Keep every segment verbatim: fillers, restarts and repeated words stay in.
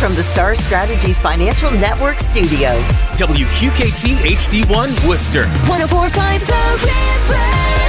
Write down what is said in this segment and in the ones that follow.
from the Star Strategies Financial Network studios. W Q K T H D one Worcester. one oh four point five The River.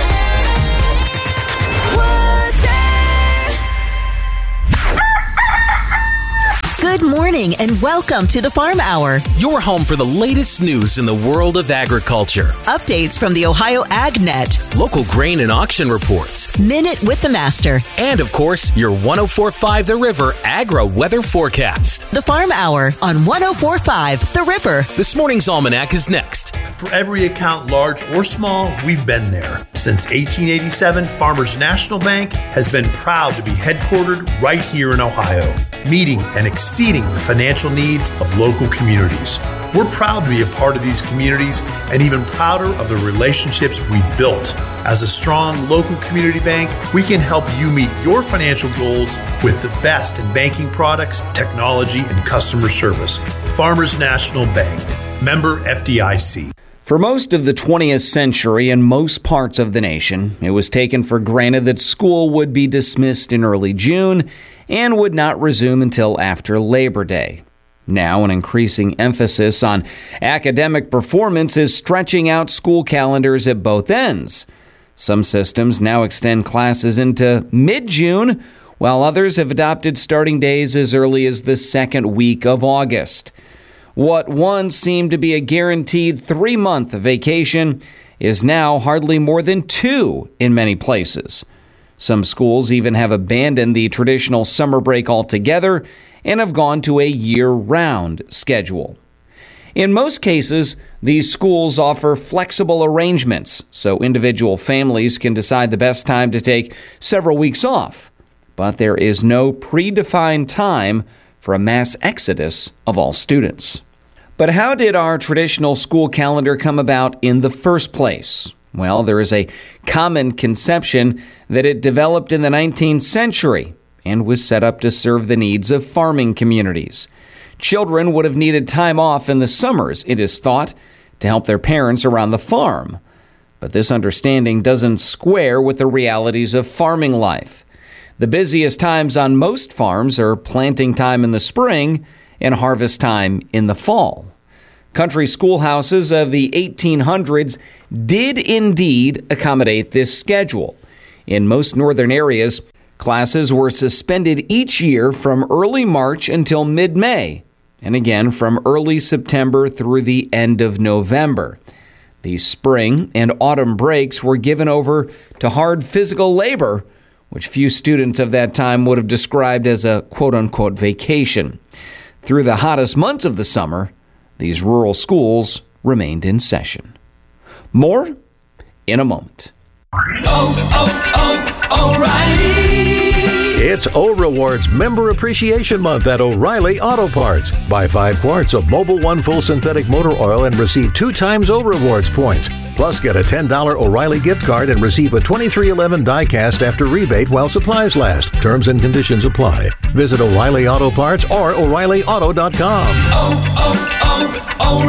Good morning and welcome to the Farm Hour. Your home for the latest news in the world of agriculture. Updates from the Ohio AgNet. Local grain and auction reports. Minute with the Master. And of course, your one oh four point five The River Agro Weather Forecast. The Farm Hour on one oh four point five The River. This morning's almanac is next. For every account, large or small, we've been there. Since eighteen eighty-seven, Farmers National Bank has been proud to be headquartered right here in Ohio, meeting and exceeding the financial needs of local communities. We're proud to be a part of these communities and even prouder of the relationships we built. As a strong local community bank, we can help you meet your financial goals with the best in banking products, technology, and customer service. Farmers National Bank, member F D I C. For most of the twentieth century in most parts of the nation, it was taken for granted that school would be dismissed in early June and would not resume until after Labor Day. Now, an increasing emphasis on academic performance is stretching out school calendars at both ends. Some systems now extend classes into mid-June, while others have adopted starting days as early as the second week of August. What once seemed to be a guaranteed three-month vacation is now hardly more than two in many places. Some schools even have abandoned the traditional summer break altogether and have gone to a year-round schedule. In most cases, these schools offer flexible arrangements so individual families can decide the best time to take several weeks off. But there is no predefined time for a mass exodus of all students. But how did our traditional school calendar come about in the first place? Well, there is a common conception that it developed in the nineteenth century and was set up to serve the needs of farming communities. Children would have needed time off in the summers, it is thought, to help their parents around the farm. But this understanding doesn't square with the realities of farming life. The busiest times on most farms are planting time in the spring and harvest time in the fall. Country schoolhouses of the eighteen hundreds did indeed accommodate this schedule. In most northern areas, classes were suspended each year from early March until mid-May, and again from early September through the end of November. The spring and autumn breaks were given over to hard physical labor, which few students of that time would have described as a quote-unquote vacation. Through the hottest months of the summer, these rural schools remained in session. More in a moment. Oh, oh, oh, O'Reilly! It's O-Rewards Member Appreciation Month at O'Reilly Auto Parts. Buy five quarts of Mobil One Full Synthetic Motor Oil and receive two times O-Rewards points. Plus, get a ten dollars O'Reilly gift card and receive a twenty-three eleven die-cast after rebate while supplies last. Terms and conditions apply. Visit O'Reilly Auto Parts or O'Reilly Auto dot com. Oh,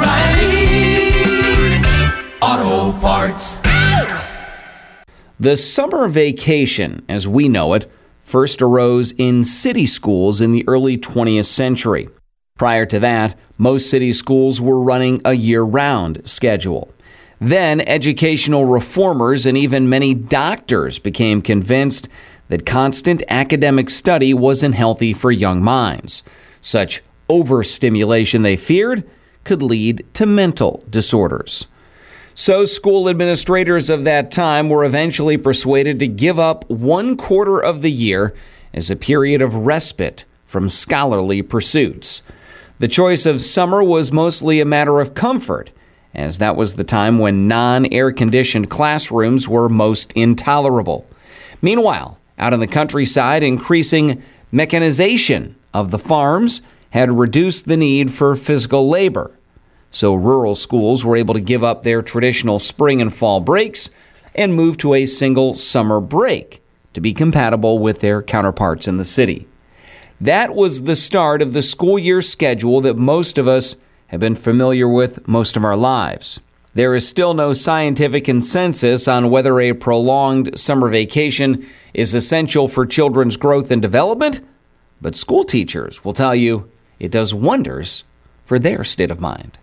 oh, oh, O'Reilly Auto Parts. The summer vacation, as we know it, first arose in city schools in the early twentieth century. Prior to that, most city schools were running a year-round schedule. Then, educational reformers and even many doctors became convinced that constant academic study wasn't healthy for young minds. Such overstimulation, they feared, could lead to mental disorders. So school administrators of that time were eventually persuaded to give up one quarter of the year as a period of respite from scholarly pursuits. The choice of summer was mostly a matter of comfort, as that was the time when non-air-conditioned classrooms were most intolerable. Meanwhile, out in the countryside, increasing mechanization of the farms had reduced the need for physical labor. So rural schools were able to give up their traditional spring and fall breaks and move to a single summer break to be compatible with their counterparts in the city. That was the start of the school year schedule that most of us have been familiar with most of our lives. There is still no scientific consensus on whether a prolonged summer vacation is essential for children's growth and development, but school teachers will tell you it does wonders for their state of mind.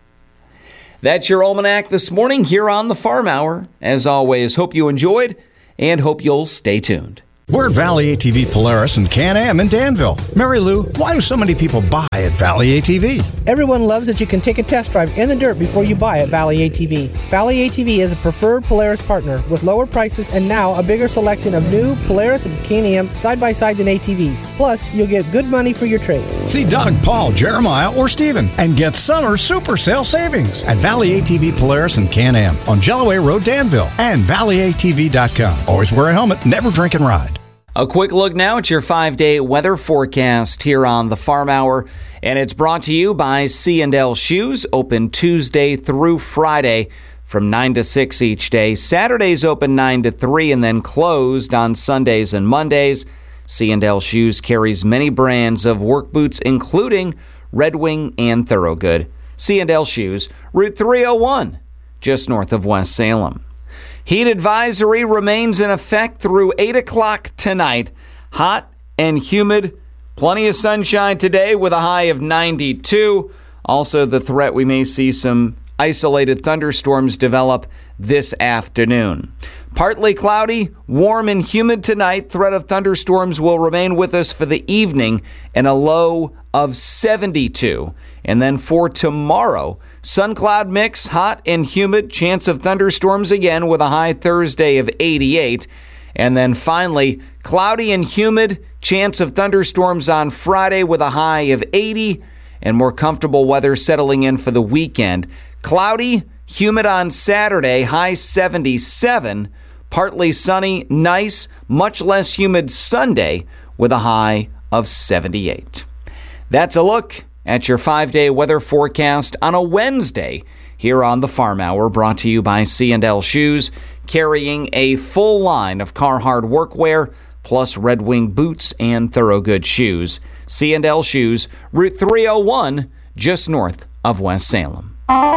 That's your Almanac this morning here on the Farm Hour. As always, hope you enjoyed and hope you'll stay tuned. We're at Valley A T V Polaris and Can-Am in Danville. Mary Lou, why do so many people buy at Valley A T V? Everyone loves that you can take a test drive in the dirt before you buy at Valley A T V. Valley A T V is a preferred Polaris partner with lower prices and now a bigger selection of new Polaris and Can-Am side-by-sides and A T Vs. Plus, you'll get good money for your trade. See Doug, Paul, Jeremiah, or Steven and get summer super sale savings at Valley A T V Polaris and Can-Am on Jellaway Road, Danville, and valley a t v dot com. Always wear a helmet, never drink and ride. A quick look now at your five-day weather forecast here on the Farm Hour, and it's brought to you by C and L Shoes, open Tuesday through Friday from nine to six each day. Saturdays open nine to three and then closed on Sundays and Mondays. C and L Shoes carries many brands of work boots, including Red Wing and Thorogood. C and L Shoes, Route three oh one, just north of West Salem. Heat advisory remains in effect through eight o'clock tonight. Hot and humid. Plenty of sunshine today with a high of ninety-two. Also, the threat we may see some isolated thunderstorms develop this afternoon. Partly cloudy, warm and humid tonight. Threat of thunderstorms will remain with us for the evening and a low of seventy-two. And then for tomorrow, sun cloud mix, hot and humid, chance of thunderstorms again with a high Thursday of eighty-eight. And then finally, cloudy and humid, chance of thunderstorms on Friday with a high of eighty, and more comfortable weather settling in for the weekend. Cloudy, humid on Saturday, high seventy-seven. Partly sunny, nice, much less humid Sunday with a high of seventy-eight. That's a look at your five-day weather forecast on a Wednesday here on the Farm Hour, brought to you by C and L Shoes, carrying a full line of Carhartt workwear, plus Red Wing boots and Thorogood shoes. C and L Shoes, Route three oh one, just north of West Salem.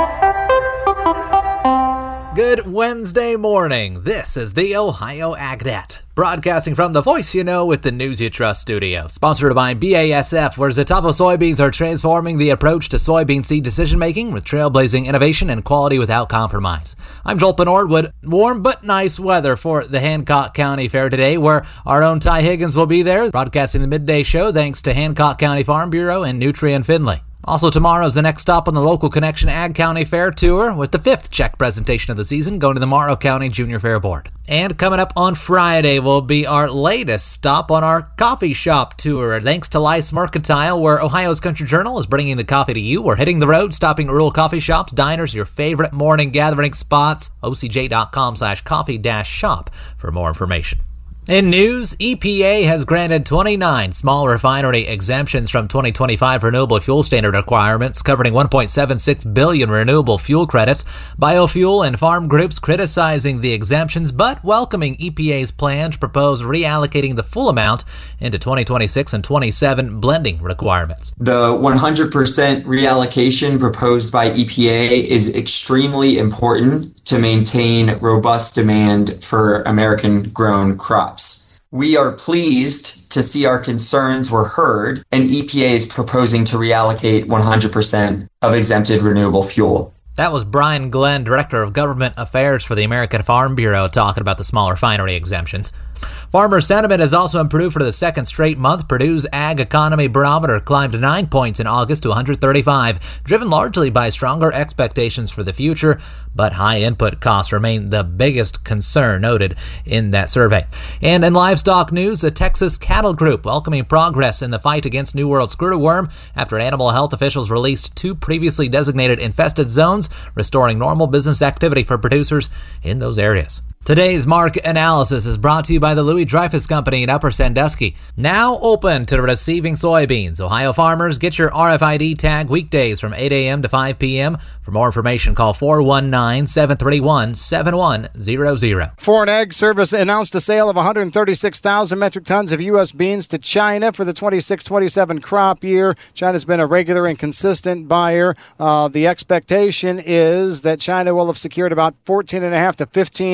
Good Wednesday morning. This is the Ohio AgNet, broadcasting from the Voice You Know with the News You Trust studio. Sponsored by B A S F, where Zetapa soybeans are transforming the approach to soybean seed decision-making with trailblazing innovation and quality without compromise. I'm Joel Penordwood. Warm but nice weather for the Hancock County Fair today, where our own Ty Higgins will be there, broadcasting the midday show thanks to Hancock County Farm Bureau and Nutrien Finley. Also tomorrow is the next stop on the Local Connection Ag County Fair Tour, with the fifth check presentation of the season going to the Morrow County Junior Fair Board. And coming up on Friday will be our latest stop on our coffee shop tour. Thanks to Lice Mercantile, where Ohio's Country Journal is bringing the coffee to you. We're hitting the road, stopping at rural coffee shops, diners, your favorite morning gathering spots. O C J dot com slash coffee dash shop for more information. In news, E P A has granted twenty-nine small refinery exemptions from twenty twenty-five Renewable Fuel Standard requirements, covering one point seven six billion renewable fuel credits. Biofuel and farm groups criticizing the exemptions, but welcoming E P A's plan to propose reallocating the full amount into twenty twenty-six and twenty-seven blending requirements. The one hundred percent reallocation proposed by E P A is extremely important to maintain robust demand for American-grown crops. We are pleased to see our concerns were heard, and E P A is proposing to reallocate one hundred percent of exempted renewable fuel. That was Brian Glenn, Director of Government Affairs for the American Farm Bureau, talking about the small refinery exemptions. Farmer sentiment has also improved for the second straight month. Purdue's Ag Economy Barometer climbed nine points in August to one hundred thirty-five, driven largely by stronger expectations for the future, but high input costs remain the biggest concern noted in that survey. And in livestock news, the Texas Cattle Group welcoming progress in the fight against New World screwworm after animal health officials released two previously designated infested zones, restoring normal business activity for producers in those areas. Today's market analysis is brought to you by the Louis Dreyfus Company in Upper Sandusky. Now open to receiving soybeans. Ohio farmers, get your R F I D tag weekdays from eight a.m. to five p.m. For more information, call four one nine, seven three one, seven one zero zero. Foreign Ag Service announced a sale of one hundred thirty-six thousand metric tons of U S beans to China for the twenty-six twenty-seven crop year. China's been a regular and consistent buyer. Uh, the expectation is that China will have secured about fourteen point five to fifteen million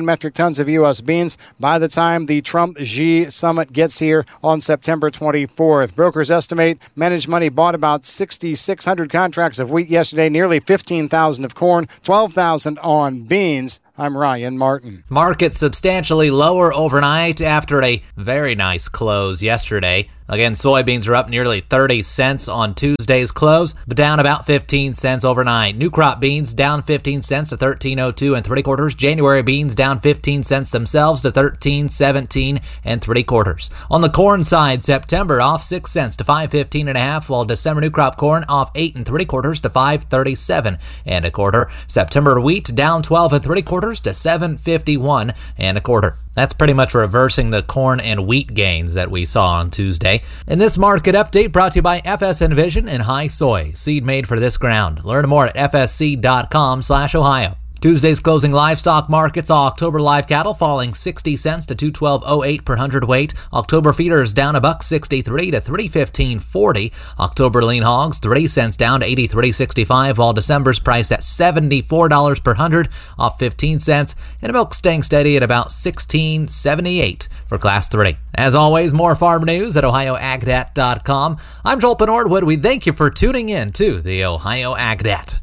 million metric tons of U S beans by the time the Trump-Xi summit gets here on September twenty-fourth. Brokers estimate Managed Money bought about six thousand six hundred contracts of wheat yesterday, nearly fifteen thousand of corn, twelve thousand on beans. I'm Ryan Martin. Market substantially lower overnight after a very nice close yesterday. Again, soybeans are up nearly thirty cents on Tuesday's close, but down about fifteen cents overnight. New crop beans down fifteen cents to thirteen oh two and three quarters. January beans down fifteen cents themselves to thirteen seventeen and three quarters. On the corn side, September off six cents to five fifteen and a half, while December new crop corn off eight and three quarters to five thirty-seven and a quarter. September wheat down twelve and three quarters to seven fifty-one and a quarter. That's pretty much reversing the corn and wheat gains that we saw on Tuesday. And this market update brought to you by F S Envision and High Soy, seed made for this ground. Learn more at f s c dot com slash ohio. Tuesday's closing livestock markets, October live cattle falling sixty cents to two twelve oh eight per hundredweight. October feeders down a buck sixty-three to three fifteen forty. October lean hogs three cents down to eighty-three sixty-five, while December's priced at seventy-four dollars per hundred, off fifteen cents, and milk staying steady at about sixteen seventy-eight for class three. As always, more farm news at ohio ag dat dot com. I'm Joel Penordwood. We thank you for tuning in to the Ohio AgNet.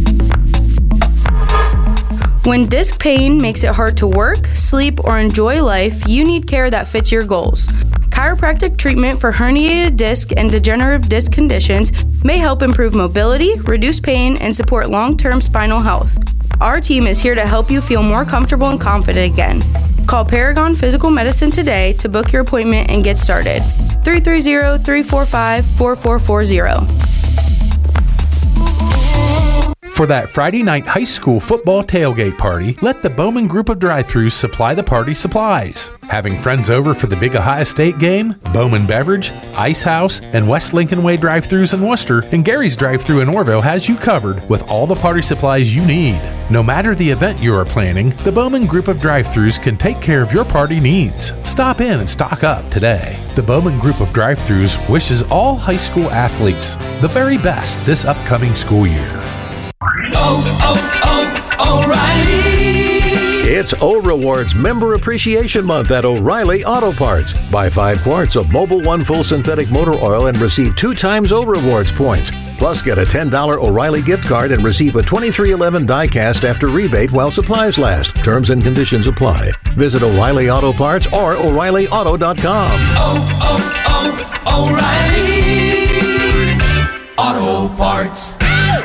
When disc pain makes it hard to work, sleep, or enjoy life, you need care that fits your goals. Chiropractic treatment for herniated disc and degenerative disc conditions may help improve mobility, reduce pain, and support long-term spinal health. Our team is here to help you feel more comfortable and confident again. Call Paragon Physical Medicine today to book your appointment and get started. three three zero, three four five, four four four zero. For that Friday night high school football tailgate party, let the Bowman Group of Drive-Thrus supply the party supplies. Having friends over for the big Ohio State game? Bowman Beverage, Ice House, and West Lincoln Way Drive-Thrus in Worcester, and Gary's Drive-Thru in Orville has you covered with all the party supplies you need. No matter the event you are planning, the Bowman Group of Drive-Thrus can take care of your party needs. Stop in and stock up today. The Bowman Group of Drive-Thrus wishes all high school athletes the very best this upcoming school year. Oh, oh, O'Reilly! It's O Rewards Member Appreciation Month at O'Reilly Auto Parts. Buy five quarts of Mobil One Full Synthetic Motor Oil and receive two times O Rewards points. Plus, get a ten dollars O'Reilly gift card and receive a twenty-three eleven die-cast after rebate while supplies last. Terms and conditions apply. Visit O'Reilly Auto Parts or O'Reilly Auto dot com. Oh, oh, oh, O'Reilly! Auto Parts.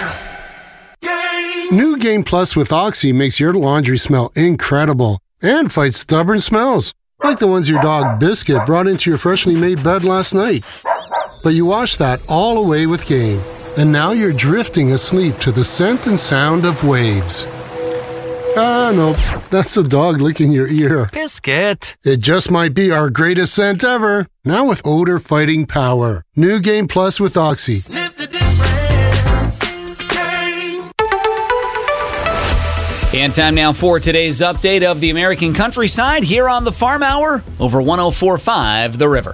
New Game Plus with Oxy makes your laundry smell incredible and fights stubborn smells, like the ones your dog Biscuit brought into your freshly made bed last night. But you wash that all away with Game, and now you're drifting asleep to the scent and sound of waves. Ah, no, that's the dog licking your ear. Biscuit! It just might be our greatest scent ever, now with odor-fighting power. New Game Plus with Oxy. Sniff the difference. And time now for today's update of the American countryside here on the Farm Hour over one oh four point five The River.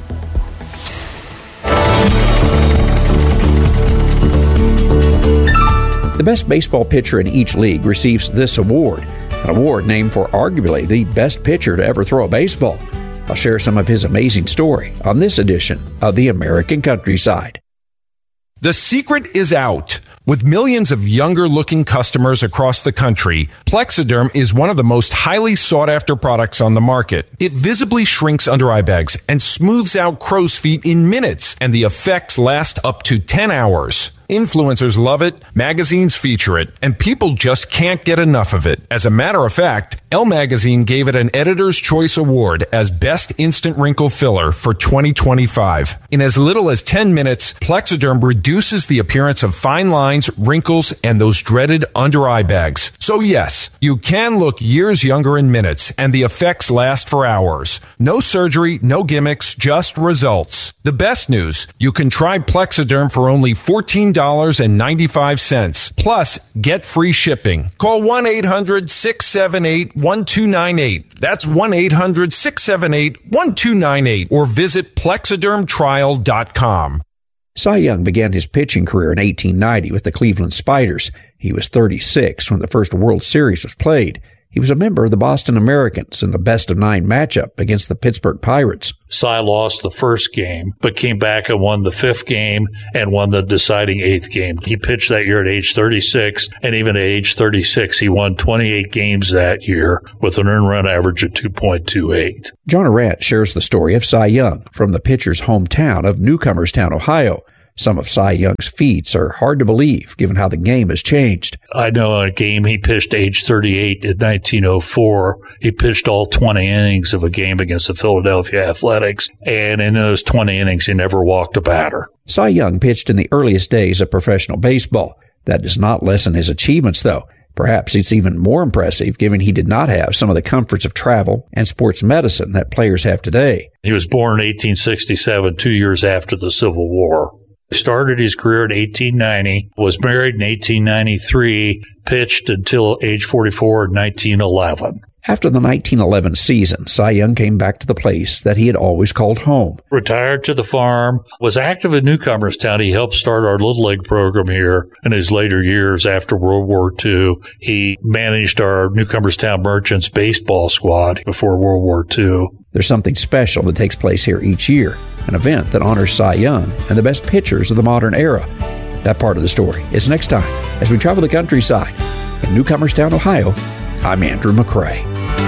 The best baseball pitcher in each league receives this award, an award named for arguably the best pitcher to ever throw a baseball. I'll share some of his amazing story on this edition of the American Countryside. The secret is out. With millions of younger-looking customers across the country, Plexiderm is one of the most highly sought-after products on the market. It visibly shrinks under eye bags and smooths out crow's feet in minutes, and the effects last up to ten hours. Influencers love it, magazines feature it, and people just can't get enough of it. As a matter of fact, Elle Magazine gave it an Editor's Choice Award as Best Instant Wrinkle Filler for twenty twenty-five. In as little as ten minutes, Plexiderm reduces the appearance of fine lines, wrinkles, and those dreaded under-eye bags. So yes, you can look years younger in minutes, and the effects last for hours. No surgery, no gimmicks, just results. The best news, you can try Plexiderm for only fourteen dollars and ninety-five cents. Plus, get free shipping. Call one eight hundred, six seven eight, one two nine eight. That's one eight hundred, six seven eight, one two nine eight. Or visit plexiderm trial dot com. Cy Young began his pitching career in eighteen ninety with the Cleveland Spiders. He was thirty-six when the first World Series was played. He was a member of the Boston Americans in the best-of-nine matchup against the Pittsburgh Pirates. Cy lost the first game, but came back and won the fifth game and won the deciding eighth game. He pitched that year at age thirty-six, and even at age thirty-six, he won twenty-eight games that year with an earned run average of two point two eight. John Arant shares the story of Cy Young from the pitcher's hometown of Newcomerstown, Ohio. Some of Cy Young's feats are hard to believe, given how the game has changed. I know a game he pitched age thirty-eight in nineteen oh four. He pitched all twenty innings of a game against the Philadelphia Athletics, and in those twenty innings, he never walked a batter. Cy Young pitched in the earliest days of professional baseball. That does not lessen his achievements, though. Perhaps it's even more impressive, given he did not have some of the comforts of travel and sports medicine that players have today. He was born in eighteen sixty-seven, two years after the Civil War. He started his career in eighteen ninety, was married in eighteen ninety-three, pitched until age forty-four in nineteen eleven. After the nineteen eleven season, Cy Young came back to the place that he had always called home. Retired to the farm, was active in Newcomerstown. He helped start our Little League program here in his later years after World War Two. He managed our Newcomerstown Merchants baseball squad before World War Two. There's something special that takes place here each year, an event that honors Cy Young and the best pitchers of the modern era. That part of the story is next time as we travel the countryside. In Newcomerstown, Ohio, I'm Andrew McCrae.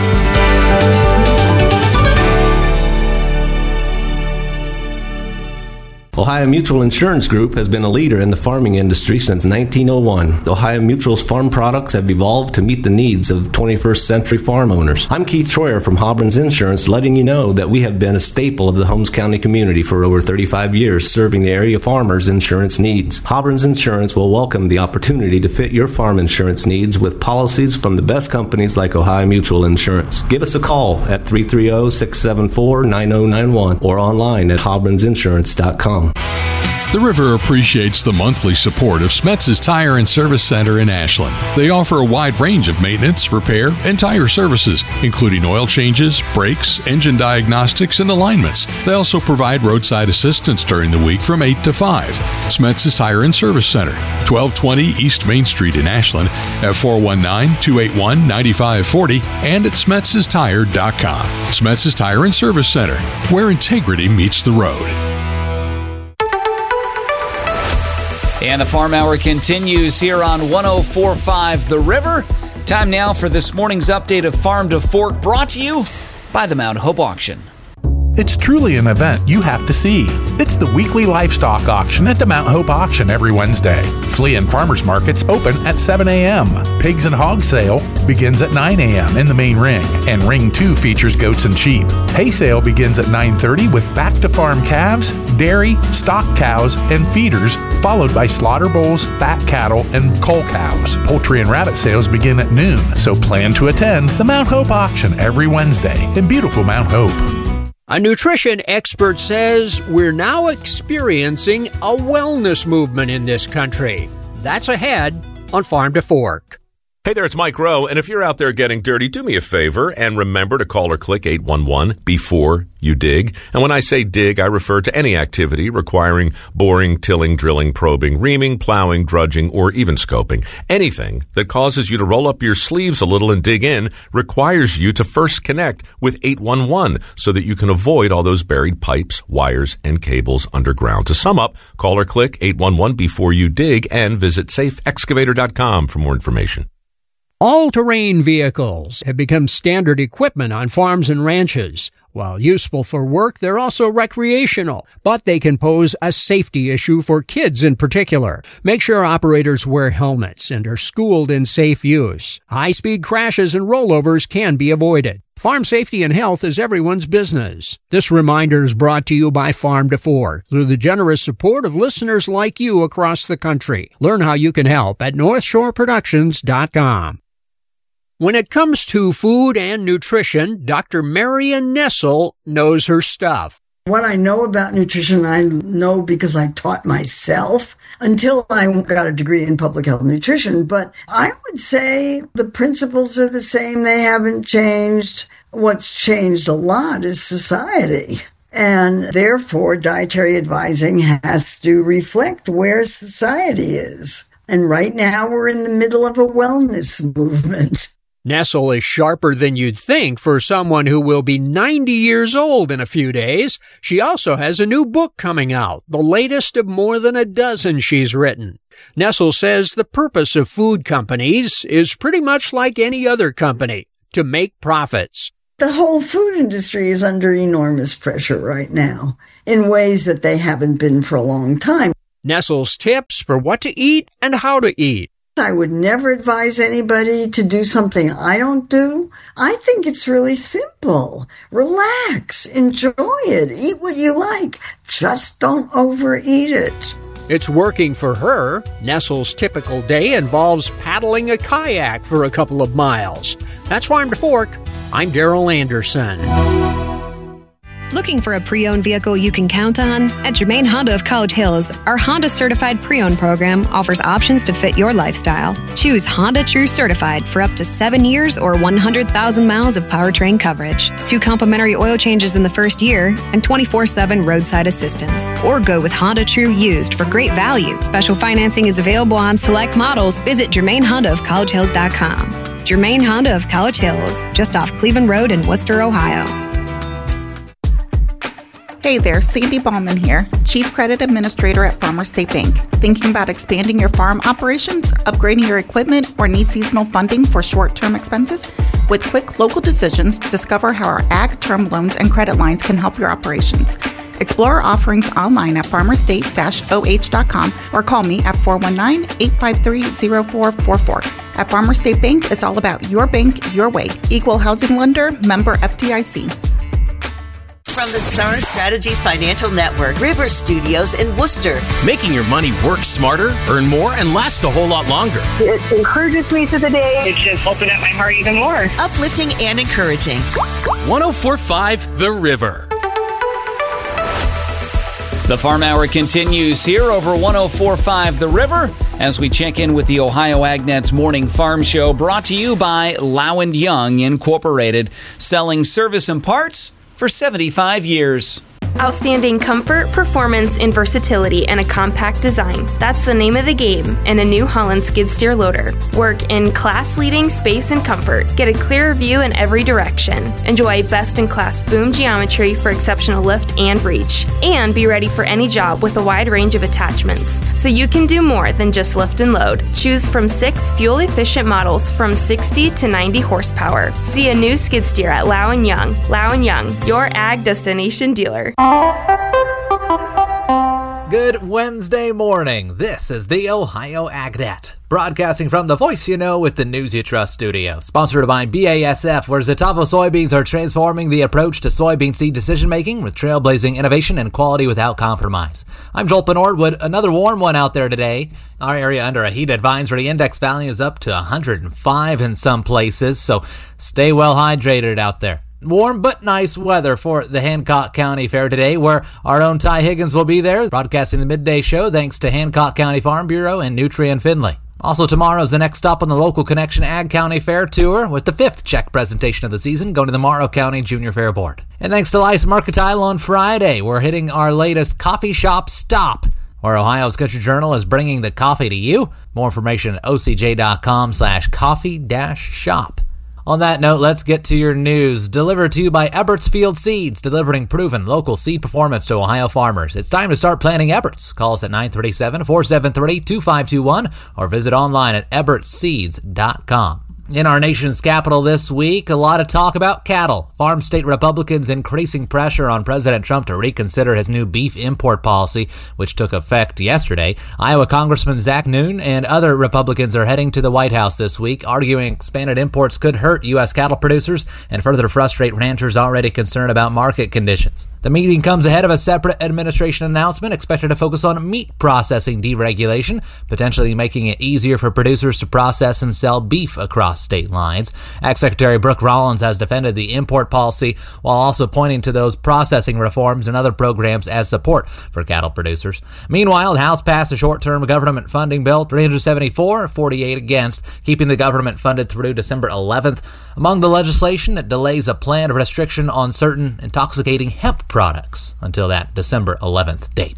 Ohio Mutual Insurance Group has been a leader in the farming industry since nineteen oh one. Ohio Mutual's farm products have evolved to meet the needs of twenty-first century farm owners. I'm Keith Troyer from Hobbrins Insurance, letting you know that we have been a staple of the Holmes County community for over thirty-five years, serving the area farmers' insurance needs. Hobbrins Insurance will welcome the opportunity to fit your farm insurance needs with policies from the best companies like Ohio Mutual Insurance. Give us a call at three three zero, six seven four, nine zero nine one or online at hobbrins insurance dot com. The River appreciates the monthly support of Smetz's Tire and Service Center in Ashland. They offer a wide range of maintenance, repair, and tire services, including oil changes, brakes, engine diagnostics, and alignments. They also provide roadside assistance during the week from eight to five. Smetz's Tire and Service Center, twelve twenty East Main Street in Ashland, at four one nine, two eight one, nine five four zero and at smetz's tire dot com. Smetz's Tire and Service Center, where integrity meets the road. And the Farm Hour continues here on one oh four point five The River. Time now for this morning's update of Farm to Fork, brought to you by the Mount Hope Auction. It's truly an event you have to see. It's the weekly livestock auction at the Mount Hope Auction every Wednesday. Flea and farmers markets open at seven a.m. Pigs and hog sale begins at nine a.m. in the main ring, and ring two features goats and sheep. Hay sale begins at nine thirty with back to farm calves, dairy, stock cows, and feeders, followed by slaughter bulls, fat cattle, and cull cows. Poultry and rabbit sales begin at noon, so plan to attend the Mount Hope Auction every Wednesday in beautiful Mount Hope. A nutrition expert says we're now experiencing a wellness movement in this country. That's ahead on Farm to Fork. Hey there, it's Mike Rowe, and if you're out there getting dirty, do me a favor and remember to call or click eight one one before you dig. And when I say dig, I refer to any activity requiring boring, tilling, drilling, probing, reaming, plowing, drudging, or even scoping. Anything that causes you to roll up your sleeves a little and dig in requires you to first connect with eight one one so that you can avoid all those buried pipes, wires, and cables underground. To sum up, call or click eight one one before you dig and visit safe excavator dot com for more information. All-terrain vehicles have become standard equipment on farms and ranches. While useful for work, they're also recreational, but they can pose a safety issue for kids in particular. Make sure operators wear helmets and are schooled in safe use. High-speed crashes and rollovers can be avoided. Farm safety and health is everyone's business. This reminder is brought to you by Farm to Fork through the generous support of listeners like you across the country. Learn how you can help at north shore productions dot com. When it comes to food and nutrition, Doctor Marion Nessel knows her stuff. What I know about nutrition, I know because I taught myself until I got a degree in public health nutrition. But I would say the principles are the same. They haven't changed. What's changed a lot is society. And therefore, dietary advising has to reflect where society is. And right now, we're in the middle of a wellness movement. Nestle is sharper than you'd think for someone who will be ninety years old in a few days. She also has a new book coming out, the latest of more than a dozen she's written. Nestle says the purpose of food companies is pretty much like any other company, to make profits. The whole food industry is under enormous pressure right now in ways that they haven't been for a long time. Nestle's tips for what to eat and how to eat. I would never advise anybody to do something I don't do. I think it's really simple. Relax, enjoy it, eat what you like. Just don't overeat it. It's working for her. Nestle's typical day involves paddling a kayak for a couple of miles. That's Farm to Fork. I'm Daryl Anderson. Looking for a pre-owned vehicle you can count on? At Germain Honda of College Hills, our Honda Certified Pre-Owned program offers options to fit your lifestyle. Choose Honda True Certified for up to seven years or one hundred thousand miles of powertrain coverage, two complimentary oil changes in the first year, and twenty-four seven roadside assistance. Or go with Honda True Used for great value. Special financing is available on select models. Visit Germain Honda of College Hills dot com. Germain Honda of College Hills, just off Cleveland Road in Worcester, Ohio. Hey there, Sandy Ballman here, Chief Credit Administrator at Farmers State Bank. Thinking about expanding your farm operations, upgrading your equipment, or need seasonal funding for short-term expenses? With quick local decisions, discover how our ag term loans and credit lines can help your operations. Explore our offerings online at farmers state dash o h dot com or call me at four one nine, eight five three, zero four four four. At Farmers State Bank, it's all about your bank, your way. Equal housing lender, member F D I C. From the Star Strategies Financial Network, River Studios in Worcester. Making your money work smarter, earn more, and last a whole lot longer. It encourages me through the day. It's just opened up my heart even more. Uplifting and encouraging. one oh four point five The River. The Farm Hour continues here over one oh four point five The River as we check in with the Ohio AgNet's Morning Farm Show, brought to you by Low and Young Incorporated, selling service and parts for seventy-five years. Outstanding comfort, performance, and versatility in a compact design. That's the name of the game in a New Holland skid steer loader. Work in class-leading space and comfort. Get a clearer view in every direction. Enjoy best-in-class boom geometry for exceptional lift and reach. And be ready for any job with a wide range of attachments, so you can do more than just lift and load. Choose from six fuel-efficient models from sixty to ninety horsepower. See a new skid steer at Low and Young. Low and Young, your ag destination dealer. Good Wednesday morning. This is the Ohio AgNet, broadcasting from the Voice You Know with the News You Trust studio. Sponsored by B A S F, where Zetavo soybeans are transforming the approach to soybean seed decision-making with trailblazing innovation and quality without compromise. I'm Joel Penordwood. Another warm one out there today. Our area under a heat advisory. Index value is up to one hundred five in some places, so stay well hydrated out there. Warm but nice weather for the Hancock County Fair today, where our own Ty Higgins will be there, broadcasting the midday show thanks to Hancock County Farm Bureau and Nutrien Finley. Also tomorrow is the next stop on the Local Connection Ag County Fair Tour, with the fifth check presentation of the season going to the Morrow County Junior Fair Board. And thanks to Lice Mercantile on Friday, we're hitting our latest coffee shop stop, where Ohio's Country Journal is bringing the coffee to you. More information at ocj.com slash coffee dash shop. On that note, let's get to your news. Delivered to you by Eberts Field Seeds, delivering proven local seed performance to Ohio farmers. It's time to start planting Eberts. Call us at nine three seven, four seven three, two five two one or visit online at eberts seeds dot com. In our nation's capital this week, a lot of talk about cattle. Farm state Republicans increasing pressure on President Trump to reconsider his new beef import policy, which took effect yesterday. Iowa Congressman Zach Noon and other Republicans are heading to the White House this week, arguing expanded imports could hurt U S cattle producers and further frustrate ranchers already concerned about market conditions. The meeting comes ahead of a separate administration announcement expected to focus on meat processing deregulation, potentially making it easier for producers to process and sell beef across state lines. Ag Secretary Brooke Rollins has defended the import policy while also pointing to those processing reforms and other programs as support for cattle producers. Meanwhile, the House passed a short-term government funding bill, three hundred seventy-four, forty-eight against, keeping the government funded through December eleventh. Among the legislation, it delays a planned restriction on certain intoxicating hemp products until that December eleventh date.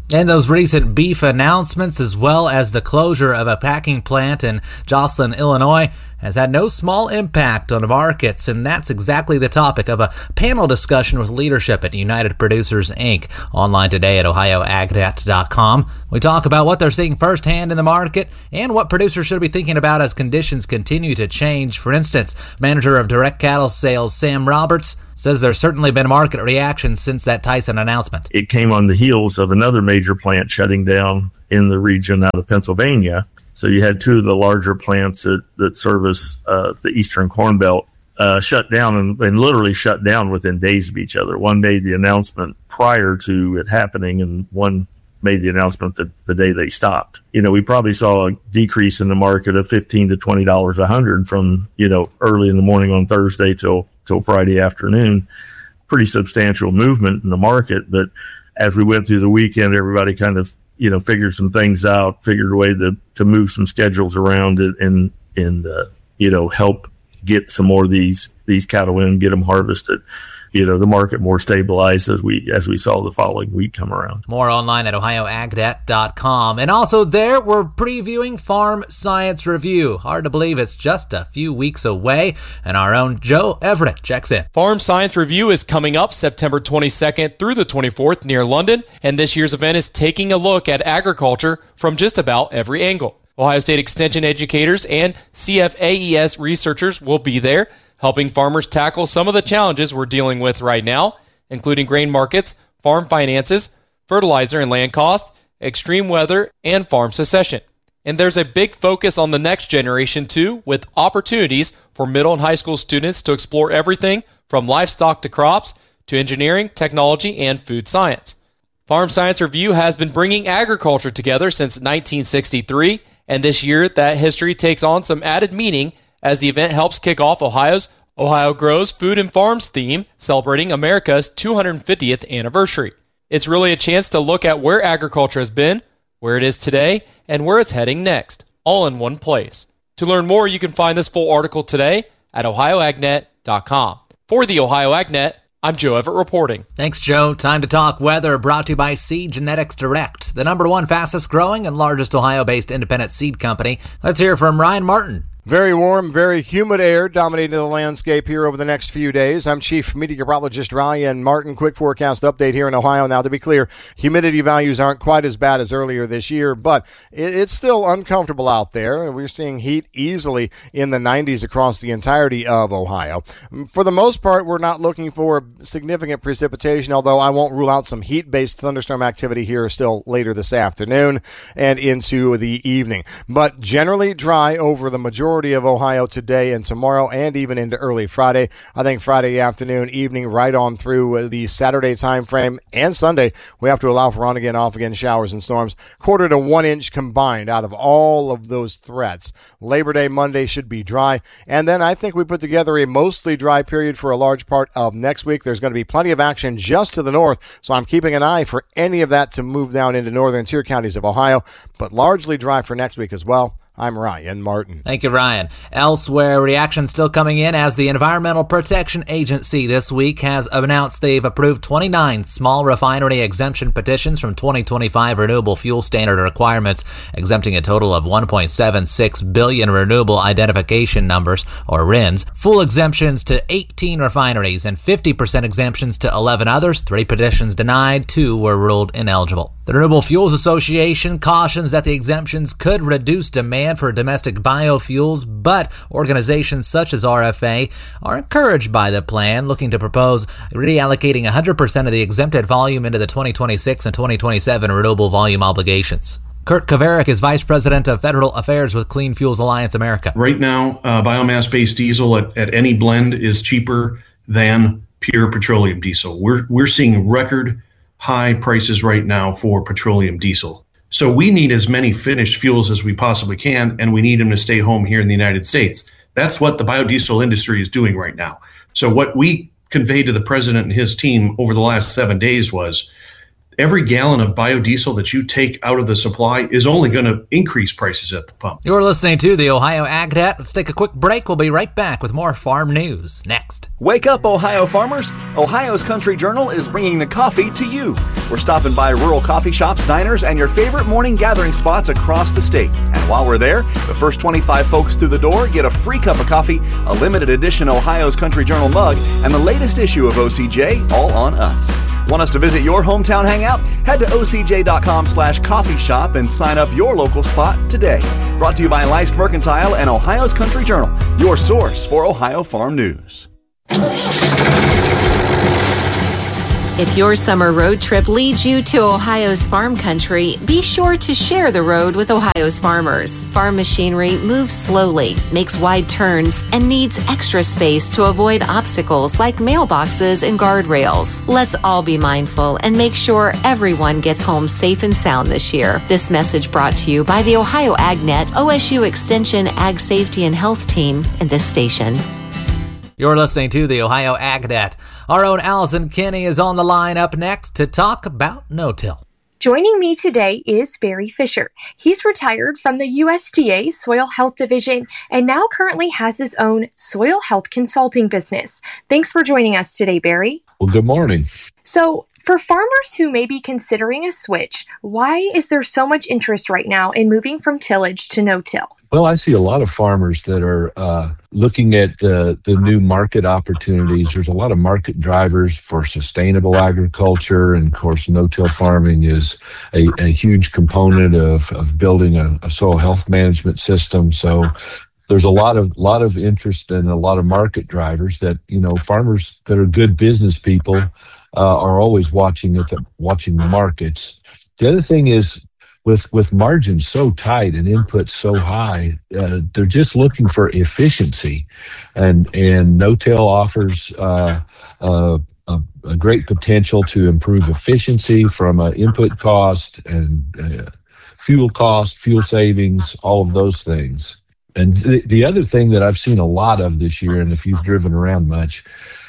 And those recent beef announcements, as well as the closure of a packing plant in Joslyn, Illinois, has had no small impact on the markets, and that's exactly the topic of a panel discussion with leadership at United Producers, Incorporated. Online today at ohio agnet dot com. We talk about what they're seeing firsthand in the market and what producers should be thinking about as conditions continue to change. For instance, Manager of Direct Cattle Sales Sam Roberts says there's certainly been a market reaction since that Tyson announcement. It came on the heels of another major plant shutting down in the region out of Pennsylvania. So you had two of the larger plants that, that service uh, the Eastern Corn Belt uh, shut down and, and literally shut down within days of each other. One made the announcement prior to it happening, and one made the announcement the, the day they stopped. You know, we probably saw a decrease in the market of fifteen to twenty dollars a hundred from, you know, early in the morning on Thursday till till Friday afternoon. Pretty substantial movement in the market, but as we went through the weekend, everybody kind of, you know, figured some things out, figured a way to, to move some schedules around it and, and, uh, you know, help get some more of these, these cattle in, get them harvested. You know, the market more stabilized as we as we saw the following week come around. More online at ohio agnet dot com. And also there, we're previewing Farm Science Review. Hard to believe it's just a few weeks away. And our own Joe Everett checks in. Farm Science Review is coming up September twenty-second through the twenty-fourth near London. And this year's event is taking a look at agriculture from just about every angle. Ohio State Extension educators and C F A E S researchers will be there, helping farmers tackle some of the challenges we're dealing with right now, including grain markets, farm finances, fertilizer and land costs, extreme weather, and farm succession. And there's a big focus on the next generation too, with opportunities for middle and high school students to explore everything from livestock to crops to engineering, technology, and food science. Farm Science Review has been bringing agriculture together since nineteen sixty-three, and this year that history takes on some added meaning as the event helps kick off Ohio's Ohio Grows Food and Farms theme, celebrating America's two hundred fiftieth anniversary. It's really a chance to look at where agriculture has been, where it is today, and where it's heading next, all in one place. To learn more, you can find this full article today at ohio agnet dot com. For the Ohio Agnet, I'm Joe Everett reporting. Thanks, Joe. Time to talk weather, brought to you by Seed Genetics Direct, the number one fastest growing and largest Ohio-based independent seed company. Let's hear from Ryan Martin. Very warm, very humid air dominating the landscape here over the next few days. I'm Chief Meteorologist Ryan Martin. Quick forecast update here in Ohio. Now, to be clear, humidity values aren't quite as bad as earlier this year, but it's still uncomfortable out there. We're seeing heat easily in the nineties across the entirety of Ohio. For the most part, we're not looking for significant precipitation, although I won't rule out some heat-based thunderstorm activity here still later this afternoon and into the evening. But generally dry over the majority of Ohio today and tomorrow and even into early Friday. I think Friday afternoon, evening, right on through the Saturday time frame and Sunday, we have to allow for on-again, off-again showers and storms. Quarter to one inch combined out of all of those threats. Labor Day Monday should be dry. And then I think we put together a mostly dry period for a large part of next week. There's going to be plenty of action just to the north, so I'm keeping an eye for any of that to move down into northern tier counties of Ohio, but largely dry for next week as well. I'm Ryan Martin. Thank you, Ryan. Elsewhere, reaction still coming in as the Environmental Protection Agency this week has announced they've approved twenty-nine small refinery exemption petitions from twenty twenty-five renewable fuel standard requirements, exempting a total of one point seven six billion renewable identification numbers, or R I Ns, full exemptions to eighteen refineries, and fifty percent exemptions to eleven others. Three petitions denied, two were ruled ineligible. The Renewable Fuels Association cautions that the exemptions could reduce demand for domestic biofuels, but organizations such as R F A are encouraged by the plan, looking to propose reallocating one hundred percent of the exempted volume into the twenty twenty-six and twenty twenty-seven renewable volume obligations. Kurt Kaverick is Vice President of Federal Affairs with Clean Fuels Alliance America. Right now, uh, biomass-based diesel at, at any blend is cheaper than pure petroleum diesel. We're we're seeing record high prices right now for petroleum diesel. So we need as many finished fuels as we possibly can, and we need them to stay home here in the United States. That's what the biodiesel industry is doing right now. So what we conveyed to the president and his team over the last seven days was every gallon of biodiesel that you take out of the supply is only going to increase prices at the pump. You're listening to the Ohio AgNet. Let's take a quick break. We'll be right back with more farm news next. Wake up, Ohio farmers. Ohio's Country Journal is bringing the coffee to you. We're stopping by rural coffee shops, diners, and your favorite morning gathering spots across the state. And while we're there, the first twenty-five folks through the door get a free cup of coffee, a limited edition Ohio's Country Journal mug, and the latest issue of O C J, all on us. Want us to visit your hometown hangout? Head to O C J dot com slash coffee shop and sign up your local spot today. Brought to you by Leist Mercantile and Ohio's Country Journal, your source for Ohio farm news. If your summer road trip leads you to Ohio's farm country, be sure to share the road with Ohio's farmers. Farm machinery moves slowly, makes wide turns, and needs extra space to avoid obstacles like mailboxes and guardrails. Let's all be mindful and make sure everyone gets home safe and sound this year. This message brought to you by the Ohio AgNet, O S U Extension Ag Safety and Health Team, and this station. You're listening to the Ohio AgNet. Our own Allison Kinney is on the line up next to talk about no-till. Joining me today is Barry Fisher. He's retired from the U S D A Soil Health Division and now currently has his own soil health consulting business. Thanks for joining us today, Barry. Well, good morning. So, for farmers who may be considering a switch, why is there so much interest right now in moving from tillage to no-till? Well, I see a lot of farmers that are uh, looking at the, the new market opportunities. There's a lot of market drivers for sustainable agriculture. And of course, no-till farming is a, a huge component of, of building a, a soil health management system. So there's a lot of lot of interest and a lot of market drivers that, you know, farmers that are good business people uh, are always watching at the, watching the markets. The other thing is, With with margins so tight and inputs so high, uh, they're just looking for efficiency, and and no-till offers uh, uh, a, a great potential to improve efficiency from uh, input cost and uh, fuel cost, fuel savings, all of those things. And th- the other thing that I've seen a lot of this year, and if you've driven around much,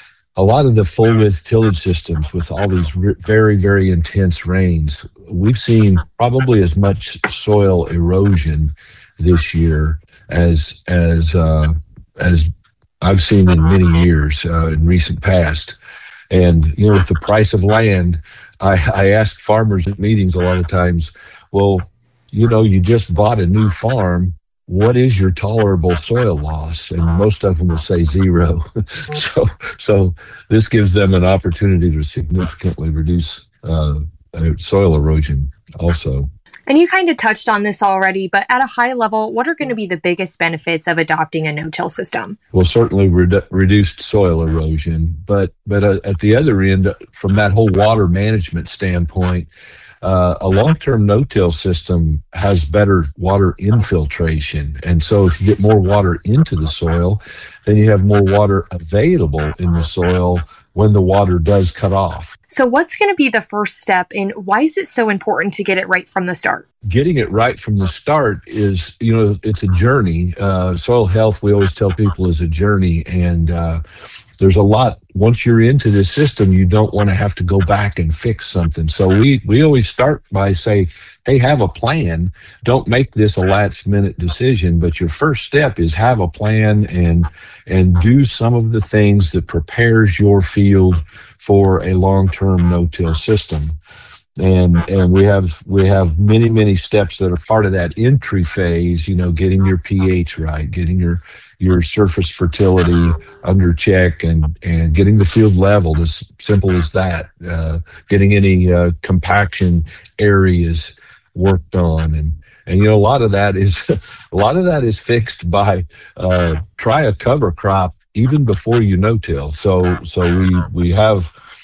a lot of the full width tillage systems with all these re- very, very intense rains, we've seen probably as much soil erosion this year as as uh, as I've seen in many years uh, in recent past. And, you know, with the price of land, I, I ask farmers at meetings a lot of times, well, you know, you just bought a new farm. What is your tolerable soil loss? And most of them will say zero. so, so this gives them an opportunity to significantly reduce uh, soil erosion also. And you kind of touched on this already, but at a high level, what are going to be the biggest benefits of adopting a no-till system? Well, certainly redu- reduced soil erosion, but but uh, at the other end, from that whole water management standpoint, Uh, a long-term no-till system has better water infiltration. And so if you get more water into the soil, then you have more water available in the soil when the water does cut off. So what's going to be the first step, and why is it so important to get it right from the start? Getting it right from the start is, you know, it's a journey. Uh, soil health, we always tell people, is a journey. And uh, there's a lot, once you're into this system, you don't want to have to go back and fix something. So we, we always start by saying, hey, have a plan. Don't make this a last minute decision, but your first step is have a plan and, and do some of the things that prepares your field for a long-term no-till system. And and we have we have many, many steps that are part of that entry phase, you know, getting your pH right, getting your your surface fertility under check, and, and getting the field leveled, as simple as that. Uh, getting any uh, compaction areas worked on, and and you know a lot of that is a lot of that is fixed by uh, try a cover crop even before you no-till. So so we we have.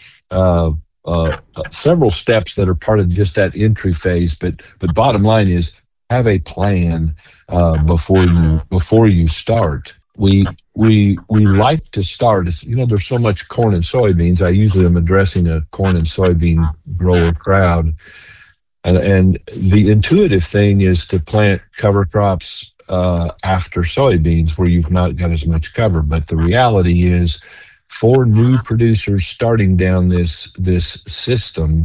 Uh, Uh, several steps that are part of just that entry phase, but but bottom line is have a plan uh, before you before you start. We we we like to start. You know, there's so much corn and soybeans. I usually am addressing a corn and soybean grower crowd, and and the intuitive thing is to plant cover crops uh, after soybeans where you've not got as much cover. But the reality is, for new producers starting down this this system,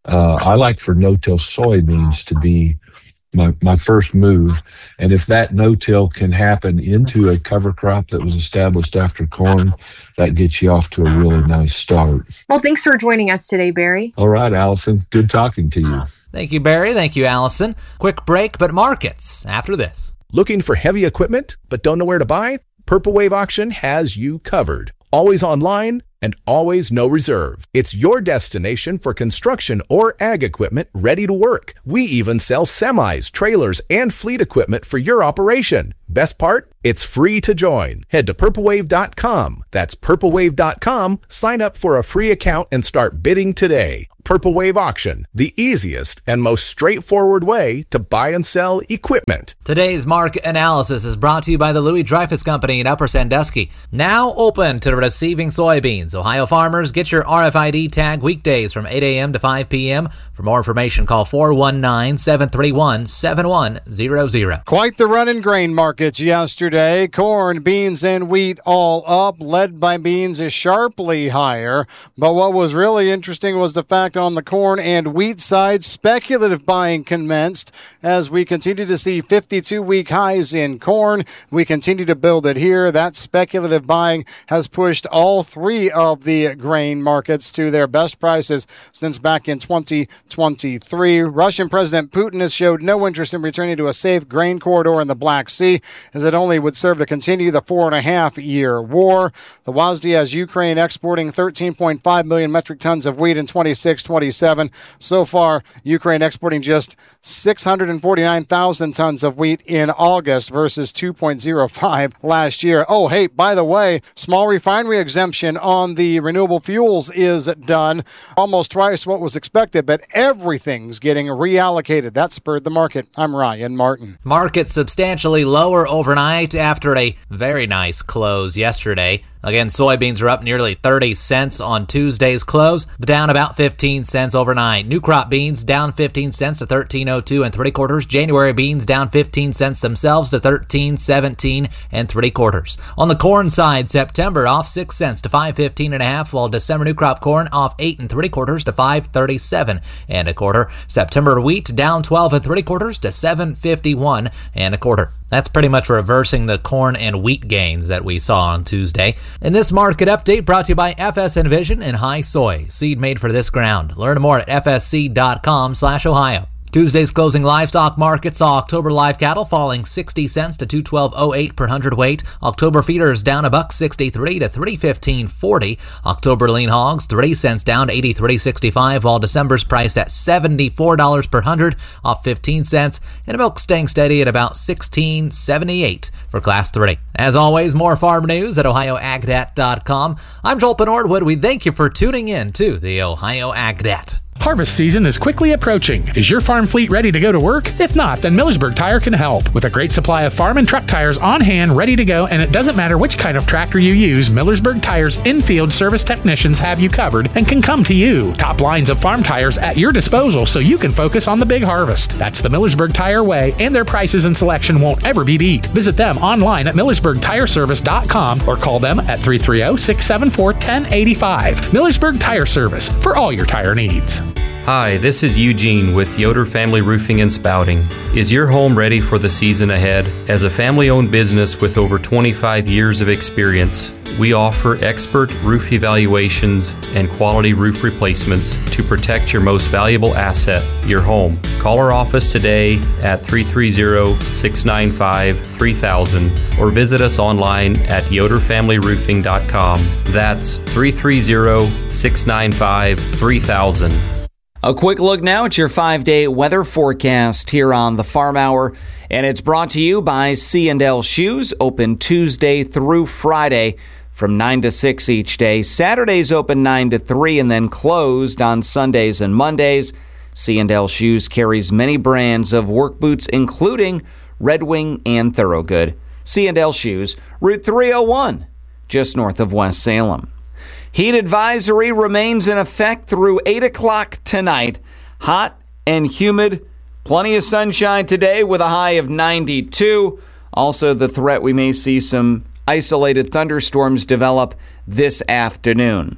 uh, I like for no-till soybeans to be my, my first move. And if that no-till can happen into a cover crop that was established after corn, that gets you off to a really nice start. Well, thanks for joining us today, Barry. All right, Allison. Good talking to you. Thank you, Barry. Thank you, Allison. Quick break, but markets after this. Looking for heavy equipment but don't know where to buy? Purple Wave Auction has you covered. Always online and always no reserve. It's your destination for construction or ag equipment ready to work. We even sell semis, trailers, and fleet equipment for your operation. Best part? It's free to join. Head to purple wave dot com. That's purple wave dot com. Sign up for a free account and start bidding today. Purple Wave Auction, the easiest and most straightforward way to buy and sell equipment. Today's market analysis is brought to you by the Louis Dreyfus Company in Upper Sandusky. Now open to receiving soybeans. Ohio farmers, get your R F I D tag weekdays from eight a.m. to five p.m. For more information, call four one nine, seven three one, seven one zero zero. Quite the run in grain markets yesterday. Corn, beans, and wheat all up, led by beans is sharply higher. But what was really interesting was the fact on the corn and wheat side, speculative buying commenced as we continue to see fifty-two week highs in corn. We continue to build it here. That speculative buying has pushed all three of the grain markets to their best prices since back in twenty twenty-three. Russian President Putin has showed no interest in returning to a safe grain corridor in the Black Sea, as it only would serve to continue the four and a half year war. The W A S D has Ukraine exporting thirteen point five million metric tons of wheat in twenty-six twenty-seven. So far, Ukraine exporting just six hundred forty-nine thousand tons of wheat in August versus two point oh five last year. Oh, hey, by the way, small refinery exemption on the renewable fuels is done. Almost twice what was expected, but everything's getting reallocated. That spurred the market. I'm Ryan Martin. Market substantially lower overnight after a very nice close yesterday. Again, soybeans are up nearly thirty cents on Tuesday's close, but down about fifteen cents overnight. New crop beans down fifteen cents to thirteen oh two and three quarters. January beans down fifteen cents themselves to thirteen seventeen and three quarters. On the corn side, September off six cents to five fifteen and a half, while December new crop corn off eight and three quarters to five thirty-seven and a quarter. September wheat down twelve and three quarters to seven fifty-one and a quarter. That's pretty much reversing the corn and wheat gains that we saw on Tuesday. In this market update brought to you by F S Envision and High Soy, seed made for this ground. Learn more at f s c dot com slash ohio. Tuesday's closing livestock market saw October live cattle falling sixty cents to two twelve oh eight per hundredweight. October feeders down a buck sixty-three to three fifteen forty. October lean hogs three cents down to eighty-three sixty-five, while December's price at seventy-four dollars per hundred, off fifteen cents, and milk staying steady at about sixteen seventy-eight for class three. As always, more farm news at ohio ag dat dot com. I'm Joel Penordwood. We thank you for tuning in to the Ohio AgDat. Harvest season is quickly approaching. Is your farm fleet ready to go to work? If not, then Millersburg Tire can help. With a great supply of farm and truck tires on hand, ready to go, and it doesn't matter which kind of tractor you use, Millersburg Tire's in-field service technicians have you covered and can come to you. Top lines of farm tires at your disposal so you can focus on the big harvest. That's the Millersburg Tire way, and their prices and selection won't ever be beat. Visit them online at millersburg tire service dot com or call them at three three zero, six seven four, one zero eight five. Millersburg Tire Service, for all your tire needs. Hi, this is Eugene with Yoder Family Roofing and Spouting. Is your home ready for the season ahead? As a family-owned business with over twenty-five years of experience, we offer expert roof evaluations and quality roof replacements to protect your most valuable asset, your home. Call our office today at three three zero, six nine five, three thousand or visit us online at yoder family roofing dot com. That's three three zero, six nine five, three thousand. A quick look now at your five-day weather forecast here on the Farm Hour, and it's brought to you by C and L Shoes, open Tuesday through Friday from nine to six each day. Saturdays open nine to three and then closed on Sundays and Mondays. C and L Shoes carries many brands of work boots, including Red Wing and Thorogood. C and L Shoes, Route three oh one, just north of West Salem. Heat advisory remains in effect through eight o'clock tonight. Hot and humid. Plenty of sunshine today with a high of ninety-two. Also, the threat we may see some isolated thunderstorms develop this afternoon.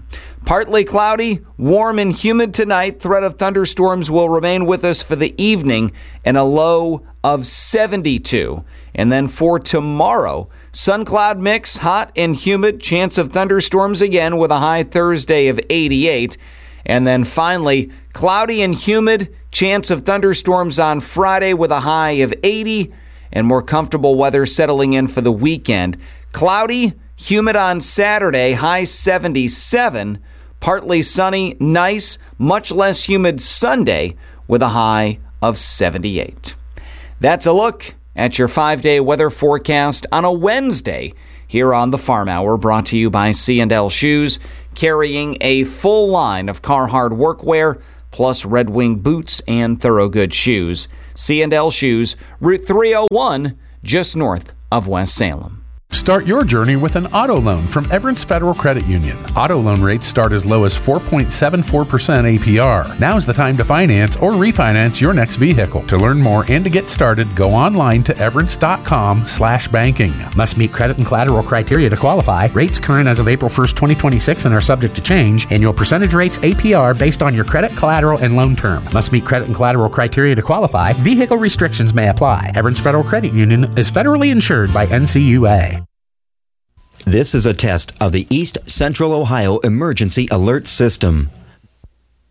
Partly cloudy, warm and humid tonight. Threat of thunderstorms will remain with us for the evening and a low of seventy-two. And then for tomorrow, sun cloud mix, hot and humid, chance of thunderstorms again with a high Thursday of eighty-eight. And then finally, cloudy and humid, chance of thunderstorms on Friday with a high of eighty, and more comfortable weather settling in for the weekend. Cloudy, humid on Saturday, high seventy-seven. Partly sunny, nice, much less humid Sunday with a high of seventy-eight. That's a look at your five-day weather forecast on a Wednesday here on the Farm Hour, brought to you by C and L Shoes, carrying a full line of Carhartt workwear, plus Red Wing boots and Thorogood shoes. C and L Shoes, Route three oh one, just north of West Salem. Start your journey with an auto loan from Everence Federal Credit Union. Auto loan rates start as low as four point seven four percent A P R. Now's the time to finance or refinance your next vehicle. To learn more and to get started, go online to everence.com slash banking. Must meet credit and collateral criteria to qualify. Rates current as of April first, twenty twenty-six and are subject to change. Annual percentage rates A P R based on your credit, collateral, and loan term. Must meet credit and collateral criteria to qualify. Vehicle restrictions may apply. Everence Federal Credit Union is federally insured by N C U A. This is a test of the East Central Ohio Emergency Alert System.